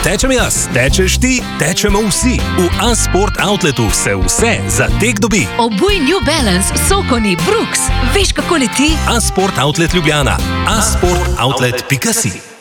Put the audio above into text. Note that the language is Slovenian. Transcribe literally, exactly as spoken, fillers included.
Tečem jaz, tečeš ti, tečemo vsi. V A-Sport Outletu se vse za tek dobi. Obuj New Balance, Sokoni, Brooks. Veš, kako leti? A-Sport Outlet Ljubljana. a sport outlet pika si